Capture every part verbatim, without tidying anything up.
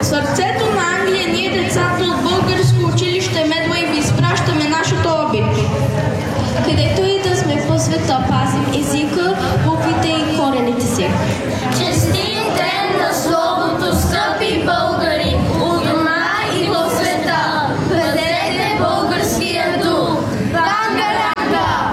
сърцето на Англия ние, децата от българско училище Медуей, ви изпращаме нашата обич. Където и да сме по света, пазим езика, буквите и корените си. Честит ден на словото, скъпи българи, у дома и в света. Бъдете българския дух. Банга-ранга!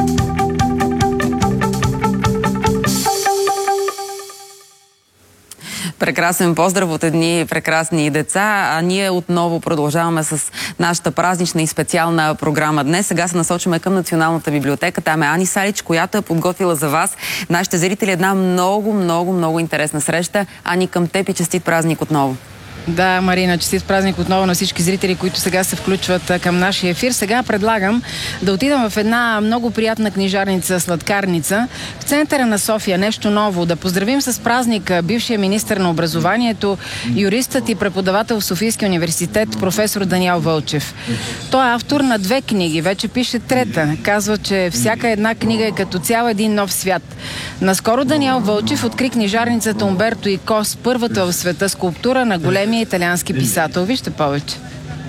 Прекрасен поздрав от едни прекрасни деца. А ние отново продължаваме с нашата празнична и специална програма днес. Сега се насочваме към Националната библиотека. Там е Ани Салич, която е подготвила за вас, нашите зрители, една много, много, много интересна среща. Ани, към теб и честит празник отново. Да, Марина, честит празник отново на всички зрители, които сега се включват към нашия ефир. Сега предлагам да отидем в една много приятна книжарница, сладкарница, в центъра на София. Нещо ново. Да поздравим с празник бившия министър на образованието, юристът и преподавател в Софийския университет, професор Даниел Вълчев. Той е автор на две книги, вече пише трета. Казва, че всяка една книга е като цял един нов свят. Наскоро Даниел Вълчев откри книжарницата Умберто Еко, първата в света скулптура на големи италиански писател. Вижте повече.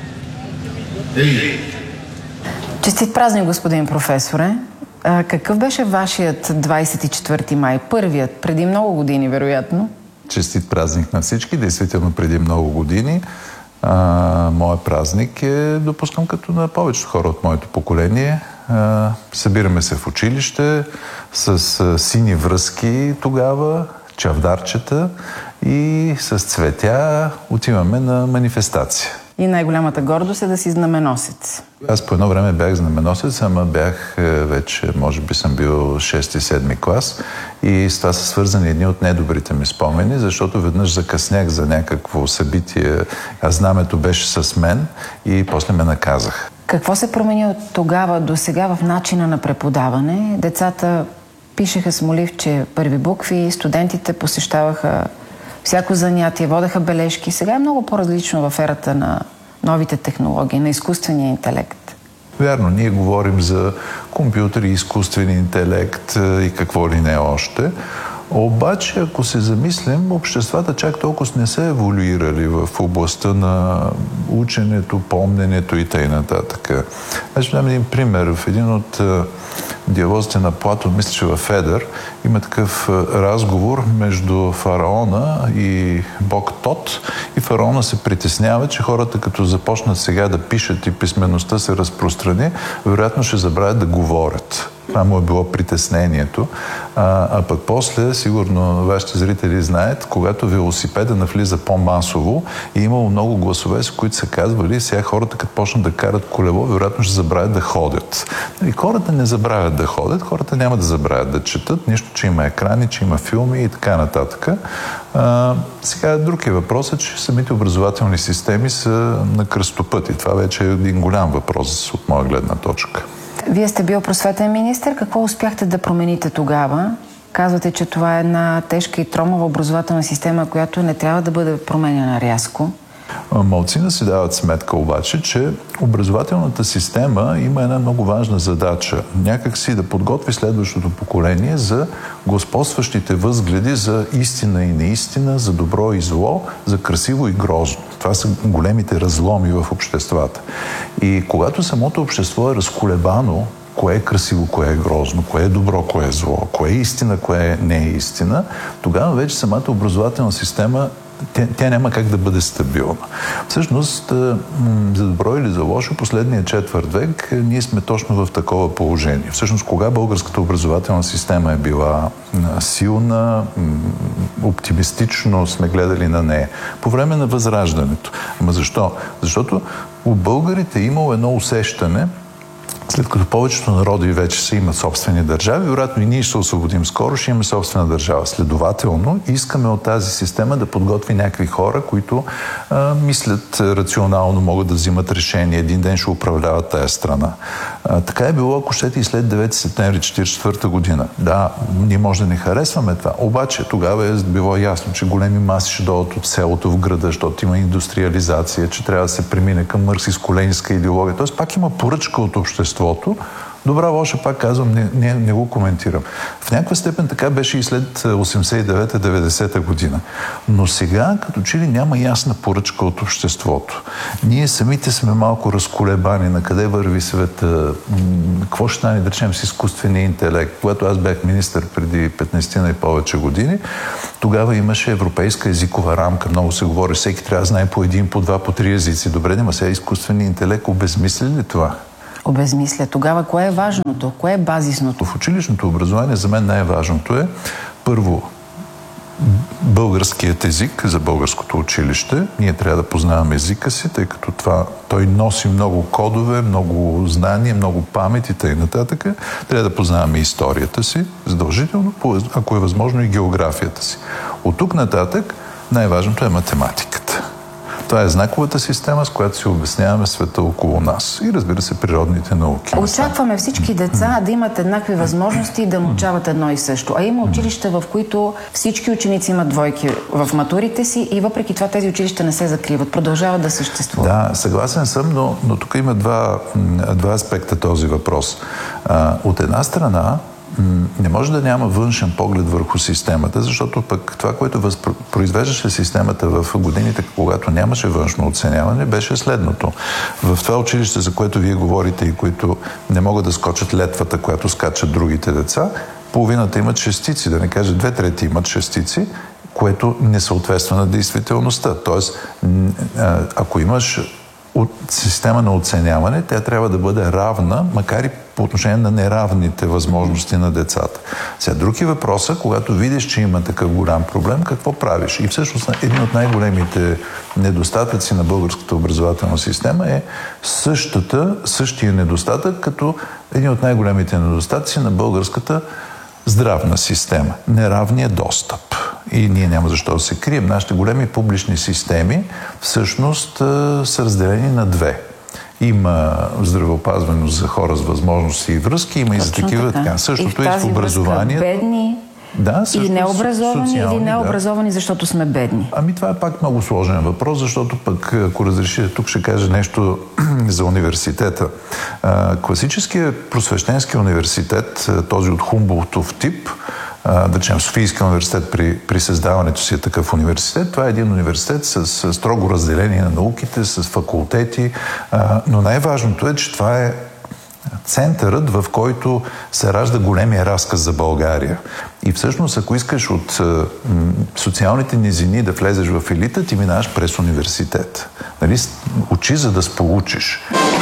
Честит празник, господин професоре. А, какъв беше вашият двадесет и четвърти май? Първият, преди много години, вероятно. Честит празник на всички. Действително преди много години. А, моят празник е, допускам, като на повечето хора от моето поколение. А, събираме се в училище с а, сини връзки тогава, чавдарчета и с цветя отиваме на манифестация. И най-голямата гордост е да си знаменосец. Аз по едно време бях знаменосец, ама бях вече, може би съм бил шести-седми клас и с това са свързани едни от недобрите ми спомени, защото веднъж закъснях за някакво събитие, а знамето беше с мен и после ме наказах. Какво се промени от тогава до сега в начина на преподаване? Децата пишеха с моливче първи букви, студентите посещаваха всяко занятие, водеха бележки. Сега е много по-различно в ерата на новите технологии, на изкуствения интелект. Вярно, ние говорим за компютъри, изкуствен интелект и какво ли не още. Обаче, ако се замислим, обществата чак толкова не са еволюирали в областта на ученето, помненето и т.н. Аз ще дам един пример. В един от диалозите на Платон, мисля, че във Федър, има такъв разговор между фараона и бог Тот. И фараона се притеснява, че хората, като започнат сега да пишат и писмеността се разпространи, вероятно ще забравят да говорят. Това му е било притеснението. А, а пък после, сигурно вашите зрители знаят, когато велосипеда навлиза по-масово и имало много гласове, с които са казвали, сега хората, като почнат да карат колело, вероятно ще забравят да ходят. И хората не забравят да ходят, хората няма да забравят да четат, нищо, че има екрани, че има филми и така нататък. А, сега друг е въпросът, че самите образователни системи са на кръстопът и това вече е един голям въпрос от моя гледна точка. Вие сте бил просветен министър. Какво успяхте да промените тогава? Казвате, че това е една тежка и тромава образователна система, която не трябва да бъде променена рязко. Малцина си дават сметка обаче, че образователната система има една много важна задача. Някак си да подготви следващото поколение за господстващите възгледи за истина и неистина, за добро и зло, за красиво и грозно. Това са големите разломи в обществата. И когато самото общество е разколебано, кое е красиво, кое е грозно, кое е добро, кое е зло, кое е истина, кое не е истина, тогава вече самата образователна система Тя, тя няма как да бъде стабилна. Всъщност, за добро или за лошо, последния четвърт век ние сме точно в такова положение. Всъщност, кога българската образователна система е била силна, оптимистично сме гледали на нея? По време на Възраждането. Ама защо? Защото у българите е имало едно усещане, след като повечето народи вече са имат собствени държави, вероятно и ние ще се освободим скоро, ще имаме собствена държава. Следователно, искаме от тази система да подготви някакви хора, които а, мислят рационално, могат да взимат решения, един ден ще управляват тая страна. А, така е било, ако щете, и след девети септември четиридесет и четвърта година. Да, ние може да не харесваме това, обаче тогава е било ясно, че големи маси ще дойдат от селото в града, защото има индустриализация, че трябва да се премине към марксистско-ленинска идеология. Тоест пак има поръчка от обществото Добра, лоша, пак казвам, не, не, не го коментирам. В някаква степен така беше и след осемдесет и девета деветдесета година. Но сега, като че ли няма ясна поръчка от обществото. Ние самите сме малко разколебани на къде върви света, какво ще стане, да речем, с изкуствения интелект. Когато аз бях министър преди петнайсет и повече години, тогава имаше европейска езикова рамка. Много се говори, всеки трябва да знае по един, по два, по три езици. Добре, няма сега изкуствения интелект. Обезмисли ли това? Обезмисля. Тогава кое е важното? Кое е базисното? В училищното образование за мен най-важното е първо българският език за българското училище. Ние трябва да познаваме езика си, тъй като това, той носи много кодове, много знания, много памет и т.н. Трябва да познаваме историята си, задължително, ако е възможно и географията си. От тук нататък най-важното е математиката. Това е знаковата система, с която си обясняваме света около нас. И разбира се, природните науки. Очакваме всички деца да имат еднакви възможности и да научават едно и също. А има училища, в които всички ученици имат двойки в матурите си и въпреки това тези училища не се закриват. Продължават да съществуват. Да, съгласен съм, но, но тук има два, два аспекта този въпрос. А, от една страна, не може да няма външен поглед върху системата, защото пък това, което възпроизвеждаше системата в годините, когато нямаше външно оценяване, беше следното. В това училище, за което вие говорите и които не могат да скочат летвата, която скачат другите деца, половината имат шестици, да не кажа две трети имат шестици, което не съответства на действителността. Тоест, ако имаш от система на оценяване, тя трябва да бъде равна, макар и по отношение на неравните възможности на децата. Сега, други въпроса, когато видиш, че има такъв голям проблем, какво правиш? И всъщност един от най-големите недостатъци на българската образователна система е същата, същия недостатък, като един от най-големите недостатъци на българската здравна система. Неравният достъп. И ние няма защо да се крием. Нашите големи публични системи всъщност са разделени на две. Има здравеопазване за хора с възможности и връзки, има и за такива така. Същото и в, и в образованието. Бедни да, или необразовани, социални, или необразовани, да. Защото сме бедни. Ами това е пак много сложен въпрос, защото пък, ако разрешите, тук ще кажа нещо за университета. Класическият просвещенски университет, този от Хумболтов тип, да речем Софийския университет при, при създаването си е такъв университет. Това е един университет с, с строго разделение на науките, с факултети, а, но най-важното е, че това е центърът, в който се ражда големия разказ за България. И всъщност, ако искаш от м, социалните низини да влезеш в елита, ти минаваш през университет. Нали? Учи, за да сполучиш.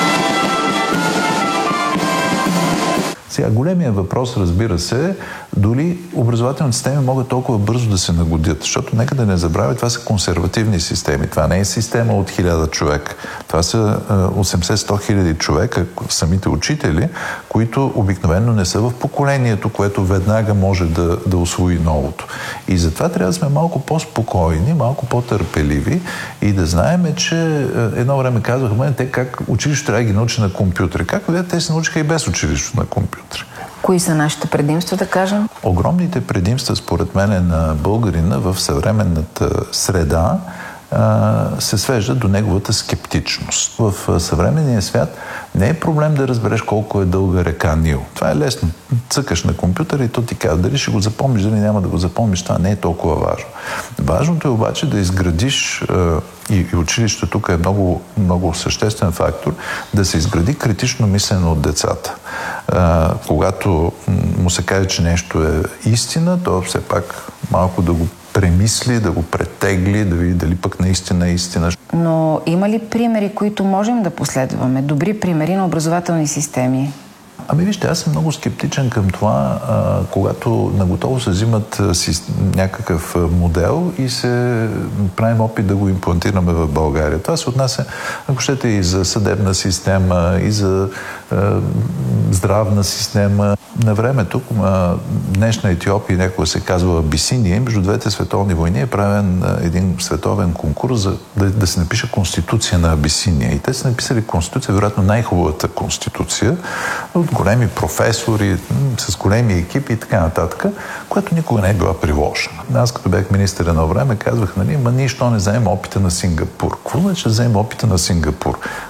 Сега, големия въпрос, разбира се, дори образователните системи могат толкова бързо да се нагодят, защото нека да не забравя, това са консервативни системи. Това не е система от хиляда човек. Това са осемдесет до сто хиляди човека, самите учители, които обикновено не са в поколението, което веднага може да, да усвои новото. И затова трябва да сме малко по-спокойни, малко по-търпеливи и да знаем, че едно време казвахме, те как училището трябва да ги научи на компютъри. Как видят, те се научиха и без училището на компютъри. Кои са нашите предимства, да кажем? Огромните предимства, според мен, на българина в съвременната среда се свежда до неговата скептичност. В съвременния свят не е проблем да разбереш колко е дълга река Нил. Това е лесно. Цъкаш на компютъра и то ти казва дали ще го запомниш, дали няма да го запомниш. Това не е толкова важно. Важното е обаче да изградиш, и, и училището тук е много, много съществен фактор, да се изгради критично мислене от децата. Когато му се каже, че нещо е истина, то все пак малко да го премисли, да го претегли, да види дали пък наистина е истина. Но има ли примери, които можем да последваме? Добри примери на образователни системи? Ами вижте, аз съм много скептичен към това, а, когато наготово се взимат а, си, някакъв модел и се правим опит да го имплантираме в България. Това се отнася, ако щете, и за съдебна система, и за а, здравна система. На времето, а, днешна Етиопия, някога се казва Абисиния, между двете световни войни е правен а, един световен конкурс за да, да се напише Конституция на Абисиния. И те са написали Конституция, вероятно най-хубавата Конституция, от големи професори, с големи екипи и така нататък, която никога не е била приложена. Аз, като бях министър едно време, казвах, нали, ма ние що не вземем опита на Сингапур? Какво значи да вземем опита на Сингапур?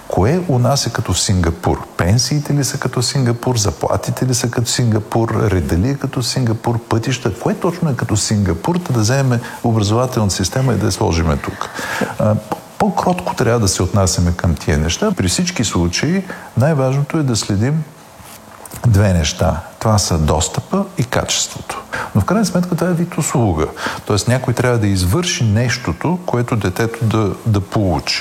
Кое у нас е като в Сингапур? Пенсиите ли са като Сингапур? Заплатите ли са като Сингапур? Реда ли е като Сингапур? Пътища? Кое точно е като Сингапур, да вземем образователната система и да я сложиме тук? По-кротко трябва да се отнасяме към тия неща. При всички случаи най-важното е да следим две неща. Това са достъпа и качеството. Но в крайна сметка това е вид услуга. Тоест някой трябва да извърши нещото, което детето да, да получи.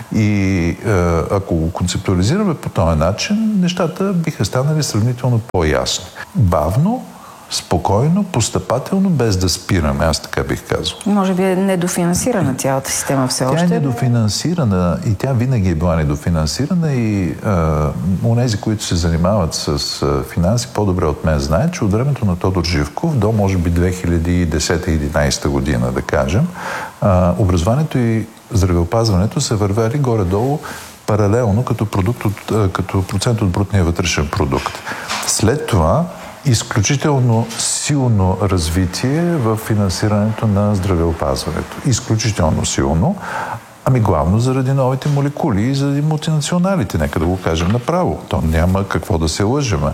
И е, ако го концептуализираме по този начин, нещата биха станали сравнително по-ясни. Бавно, спокойно, постъпателно, без да спираме, аз така бих казал. Може би е недофинансирана цялата система все още. Тя е недофинансирана и тя винаги е била недофинансирана и онези, които се занимават с а, финанси, по-добре от мен знаят, че от времето на Тодор Живков до може би две хиляди и десета - единадесета година, да кажем, а, образованието и здравеопазването са вървяли горе-долу паралелно като, продукт от, като процент от брутния вътрешен продукт. След това изключително силно развитие в финансирането на здравеопазването. Изключително силно. Ами главно заради новите молекули и заради мултинационалите, нека да го кажем направо. То няма какво да се лъжеме.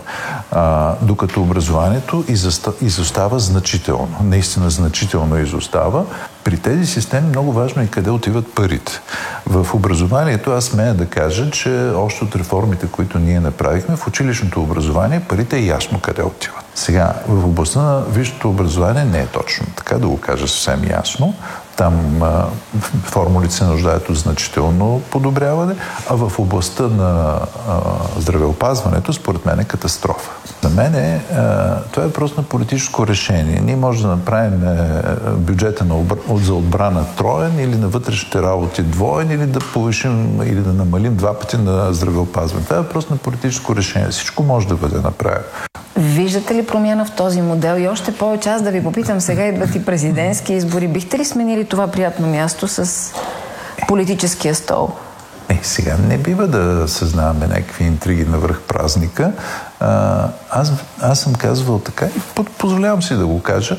А, докато образованието изостава значително. Наистина значително изостава. При тези системи много важно е къде отиват парите. В образованието аз смея да кажа, че още от реформите, които ние направихме, в училищното образование парите е ясно къде отиват. Сега, в областта на висшето образование не е точно така, да го кажа съвсем ясно. Там а, формулите се нуждаят от значително подобряване, а в областта на а, здравеопазването, според мен е катастрофа. За мен е, а, това е просто на политическо решение. Ние може да направим а, бюджета на обр... за отбрана троен или на вътрешните работи двоен, или да повишим, или да намалим два пъти на здравеопазване. Това е просто на политическо решение. Всичко може да бъде направено. Виждате ли промяна в този модел? И още повече аз да ви попитам, сега идват и президентски избори. Бихте ли сменили това приятно място с политическия стол? Не, сега не бива да съзнаваме някакви интриги навръх празника. А, аз, аз съм казвал така и позволявам си да го кажа,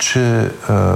че а,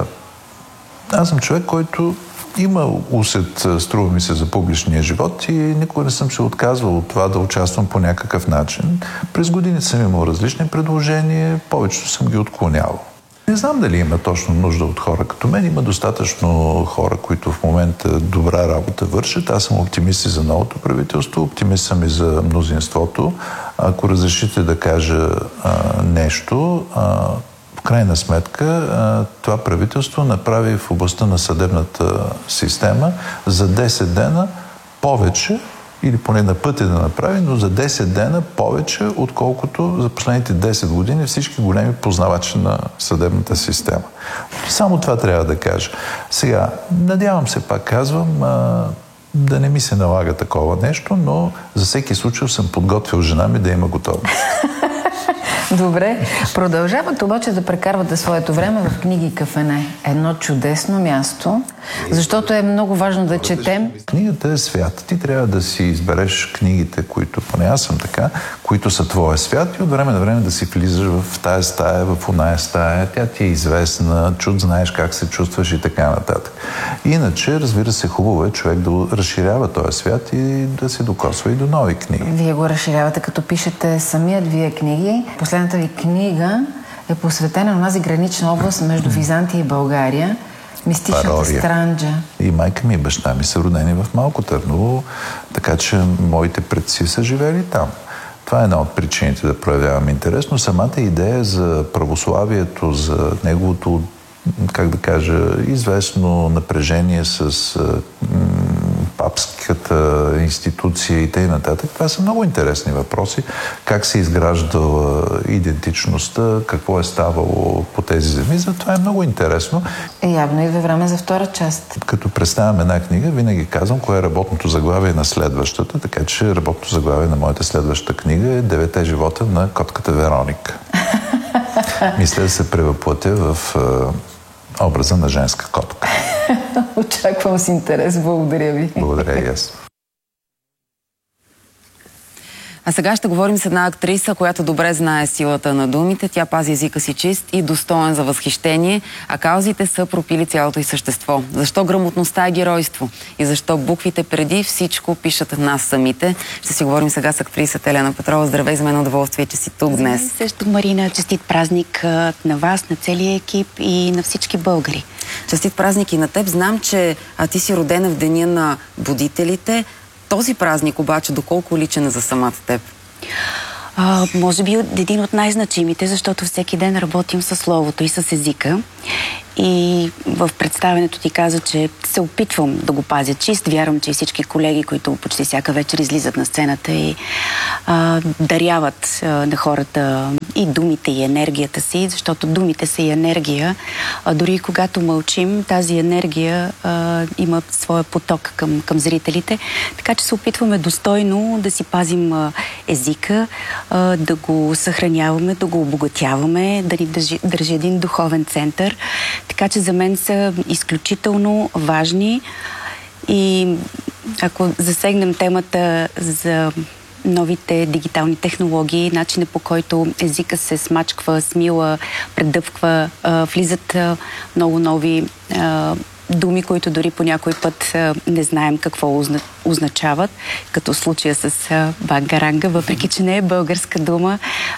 аз съм човек, който има усет, струва ми се, за публичния живот и никога не съм се отказвал от това да участвам по някакъв начин. През годините съм имал различни предложения, повечето съм ги отклонявал. Не знам дали има точно нужда от хора като мен. Има достатъчно хора, които в момента добра работа вършат. Аз съм оптимист и за новото правителство, оптимист съм и за мнозинството. Ако разрешите да кажа а, нещо, а, в крайна сметка това правителство направи в областта на съдебната система за десет дена повече, или поне на път е да направи, но за десет дена повече, отколкото за последните десет години всички големи познавачи на съдебната система. Само това трябва да кажа. Сега, надявам се, пак казвам, а, да не ми се налага такова нещо, но за всеки случай съм подготвил жена ми да има готовност. Добре. Продължават обаче да прекарвате своето време в книги и кафене. Едно чудесно място, защото е много важно да четем. Книгата е свят. Ти трябва да си избереш книгите, които, поне аз съм така, които са твоя свят и от време на време да си влизаш в тая стая, в оная стая. Тя ти е известна, чуд знаеш как се чувстваш и така нататък. Иначе, разбира се, хубаво е човек да разширява този свят и да се докосва и до нови книги. Вие го разширявате, като пишете самият вие книги. Последната ви книга е посветена на тази гранична област между Византия и България. Мистичната Парория. Странджа. И майка ми и баща ми са родени в Малко Търново, така че моите предци са живели там. Това е една от причините да проявявам интерес, но самата идея за православието, за неговото, как да кажа, известно напрежение с папската институция и т.н. Това са много интересни въпроси. Как се изграждала идентичността, какво е ставало по тези земи. Това е много интересно. Е, явно и във време за втора част. Като представям една книга, винаги казвам кое е работното заглавие на следващата, така че работното заглавие на моята следваща книга е Девете живота на котката Вероника. Мисля да се превъплътя в е, образа на женска котка. Очаквам с интерес. Благодаря ви. Благодаря и аз. А сега ще говорим с една актриса, която добре знае силата на думите. Тя пази езика си чист и достоен за възхищение, а каузите са пропили цялото й същество. Защо грамотността е геройство? И защо буквите преди всичко пишат нас самите? Ще си говорим сега с актрисата Елена Петрова. Здравей, за мен удоволствие, че си тук днес. Също, Марина, честит празник на вас, на целия екип и на всички българи. Честит празник и на теб. Знам, че а, ти си родена в деня на будителите. Този празник обаче доколко личен е за самата теб? А, може би един от най-значимите, защото всеки ден работим с словото и с езика. И в представенето ти каза, че се опитвам да го пазя чист. Вярвам, че и всички колеги, които почти всяка вечер излизат на сцената и а, даряват а, на хората и думите, и енергията си, защото думите са и енергия. А, дори когато мълчим, тази енергия а, има своя поток към, към зрителите. Така че се опитваме достойно да си пазим а, езика, а, да го съхраняваме, да го обогатяваме, да ни държи, държи един духовен център. Така че за мен са изключително важни и ако засегнем темата за новите дигитални технологии, начинът по който езика се смачква, смила, предъвква, влизат много нови думи, които дори по някой път не знаем какво означават, като случая с бангаранга, въпреки че не е българска дума,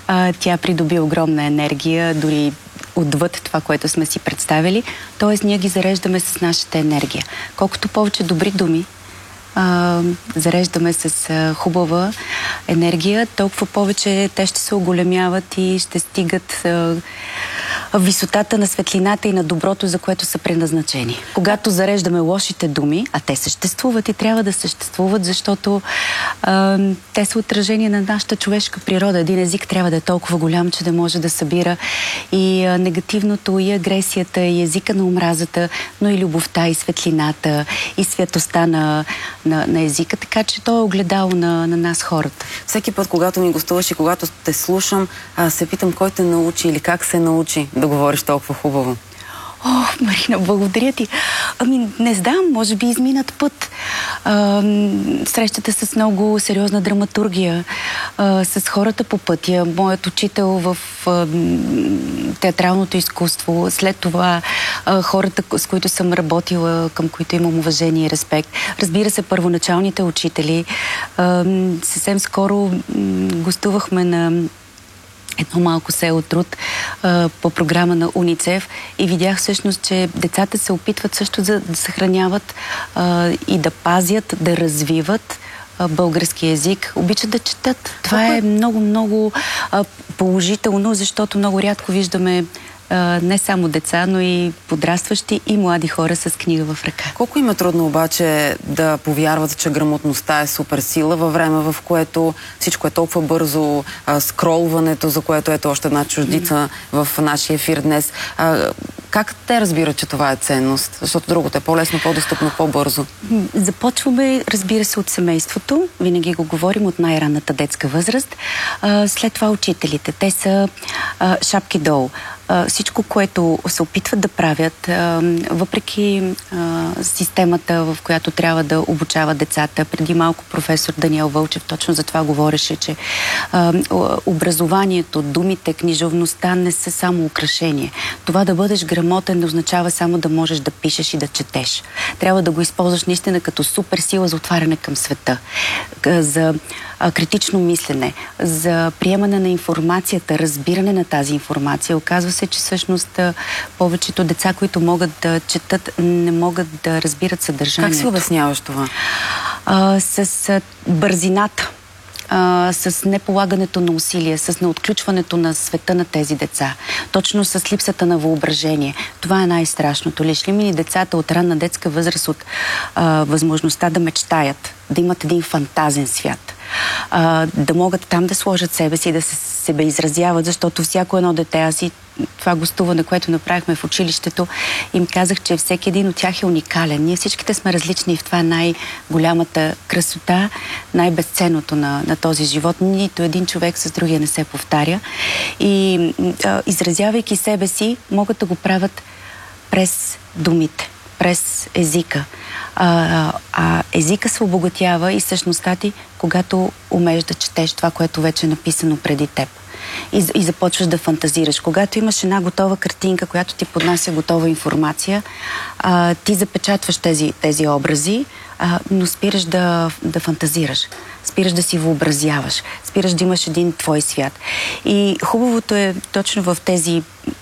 тя придоби огромна енергия, дори отвъд това, което сме си представили. Тоест, ние ги зареждаме с нашата енергия. Колкото повече добри думи а, зареждаме с а, хубава енергия, толкова повече те ще се оголемяват и ще стигат а, висотата на светлината и на доброто, за което са предназначени. Когато зареждаме лошите думи, а те съществуват и трябва да съществуват, защото а, те са отражение на нашата човешка природа. Един език трябва да е толкова голям, че да може да събира и а, негативното, и агресията, и езика на омразата, но и любовта, и светлината, и светостта на, на, на езика, така че то е огледало на, на нас хората. Всеки път, когато ми гостуваш и когато те слушам, а, се питам кой те научи или как се научи да говориш толкова хубаво. О, Марина, благодаря ти. Ами, не знам, може би изминат път. А, срещата с много сериозна драматургия, а, с хората по пътя, моят учител в а, театралното изкуство, след това а, хората, с които съм работила, към които имам уважение и респект. Разбира се, първоначалните учители. А, съвсем скоро м, гостувахме на едно малко село Труд а, по програма на УНИЦЕФ и видях всъщност, че децата се опитват също да, да съхраняват а, и да пазят, да развиват а, български език. Обичат да четат. Това е много-много положително, защото много рядко виждаме Uh, не само деца, но и подрастващи и млади хора с книга в ръка. Колко им е трудно обаче да повярват, че грамотността е супер сила във време, в което всичко е толкова бързо, а, скролването, за което ето още една чуждица mm. в нашия ефир днес. А, как те разбират, че това е ценност? Защото другото е по-лесно, по-достъпно, по-бързо. Започваме, разбира се, от семейството. Винаги го говорим от най-ранната детска възраст. А, след това учителите. Те са а, шапки долу. Всичко, което се опитват да правят, въпреки системата, в която трябва да обучава децата. Преди малко професор Даниел Вълчев точно за това говореше, че образованието, думите, книжовността не са само украшение. Това да бъдеш грамотен не означава само да можеш да пишеш и да четеш. Трябва да го използваш наистина като супер сила за отваряне към света, за критично мислене, за приемане на информацията, разбиране на тази информация. Оказва се, че всъщност повечето деца, които могат да четат, не могат да разбират съдържанието. Как си обясняваш това? А, с а, бързината, а, с неполагането на усилия, с неотключването на света на тези деца. Точно с липсата на въображение. Това е най-страшното. Лишли ми децата от ранна детска възраст от а, възможността да мечтаят, да имат един фантазен свят. А, да могат там да сложат себе си, да се себе изразяват, защото всяко едно дете, аз и това гостуване, което направихме в училището, им казах, че всеки един от тях е уникален. Ние всичките сме различни и в това е най-голямата красота, най-безценното на, на този живот. Нито един човек с другия не се повтаря. И а, изразявайки себе си, могат да го правят през думите. през езика. А, а езика се обогатява и същността ти, когато умееш да четеш това, което вече е написано преди теб. И, и започваш да фантазираш. Когато имаш една готова картинка, която ти поднася готова информация, а, ти запечатваш тези, тези образи, а, но спираш да, да фантазираш. Спираш да си въобразяваш. Спираш да имаш един твой свят. И хубавото е точно в тези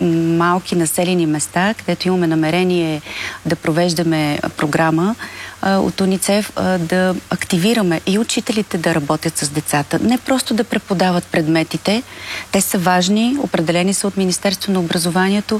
малки населени места, където имаме намерение да провеждаме програма а, от УНИЦЕФ, а, да активираме и учителите да работят с децата. Не просто да преподават предметите. Те са важни, определени са от Министерството на образованието,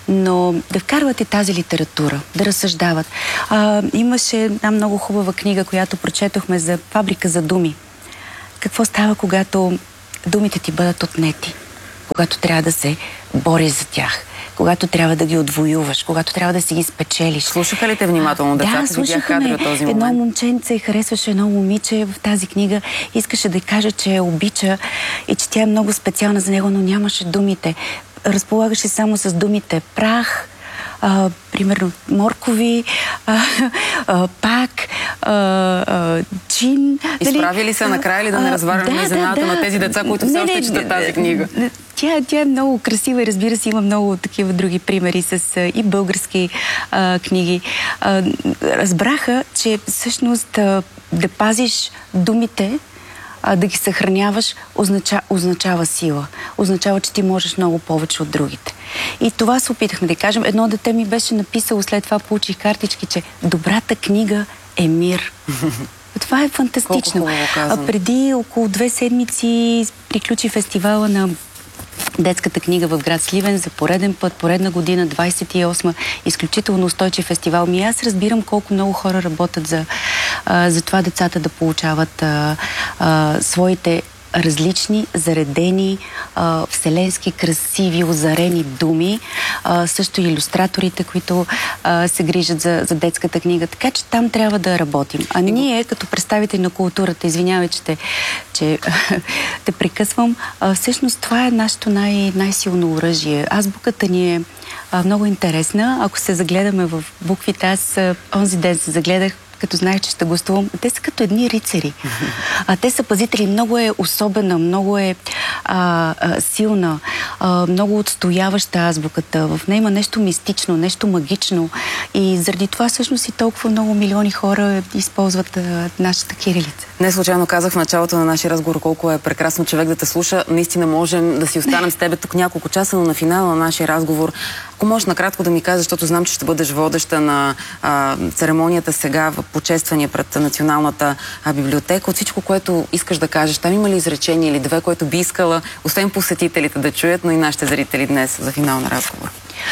но да вкарват и тази литература, да разсъждават. А, имаше една много хубава книга, която прочетохме за фабрика за думи. Какво става, когато думите ти бъдат отнети? Когато трябва да се бориш за тях, когато трябва да ги отвоюваш, когато трябва да си ги спечелиш. Слушаха ли те внимателно децата? Да, слушаха ме. Този момент? Едно момченце харесваше едно момиче в тази книга. Искаше да каже, че я обича и че тя е много специална за него, но нямаше думите. Разполагаше само с думите прах, А, примерно моркови, а, а, пак, а, а, чин. Изправили се накрая ли да не разваряме да, изненадата да, да. на тези деца, които все още четат тази книга? Тя, тя е много красива и разбира се има много такива други примери с а, и български а, книги. А, разбраха, че всъщност а, да пазиш думите, а, да ги съхраняваш, означа, означава сила. Означава, че ти можеш много повече от другите. И това се опитахме да кажем. Едно дете ми беше написало, след това получих картички, че добрата книга е мир. Това е фантастично. А преди около две седмици приключи фестивала на детската книга в град Сливен за пореден път, поредна година, двайсет и осма. Изключително устойчив фестивал. Ми аз разбирам колко много хора работят за, а, за това децата да получават а, а, своите различни, заредени, а, вселенски, красиви, озарени думи. А, също и илюстраторите, които а, се грижат за, за детската книга. Така че там трябва да работим. А ние, като представители на културата, извинявай, че те, че, те прекъсвам, а, всъщност това е нашето най- най-силно оръжие. Азбуката ни е а, много интересна. Ако се загледаме в буквите, аз а, онзи ден се загледах, като знаех, че ще гостувам, те са като едни рицари. А, те са пазители. Много е особена, много е а, а, силна, а, много отстояваща азбуката. В нея има нещо мистично, нещо магично. И заради това всъщност и толкова много милиони хора използват а, нашата кирилица. Не случайно казах в началото на нашия разговор колко е прекрасно човек да те слуша. Наистина можем да си останем с тебе тук няколко часа, но на финала на нашия разговор, ако можеш накратко да ми кажеш, защото знам, че ще бъдеш водеща на а, церемонията сега в почествания пред Националната а, библиотека. От всичко, което искаш да кажеш, там има ли изречение или две, което би искала, освен посетителите да чуят, но и нашите зрители днес за финал на разговор?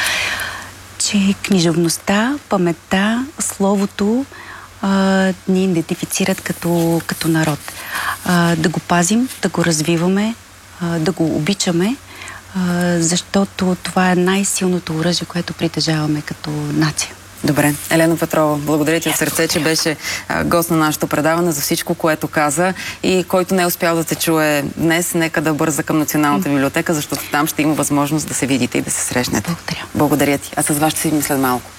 Че книжовността, паметта, словото а, ни идентифицират като, като народ. А, да го пазим, да го развиваме, а, да го обичаме, а, защото това е най-силното оръжие, което притежаваме като нация. Добре. Елена Петрова, благодаря ти от сърце, че беше а, гост на нашето предаване, за всичко, което каза, и който не е успял да те чуе днес, нека да бърза към Националната библиотека, защото там ще има възможност да се видите и да се срещнете. Благодаря. Благодаря ти. А с вас ще се видим след малко.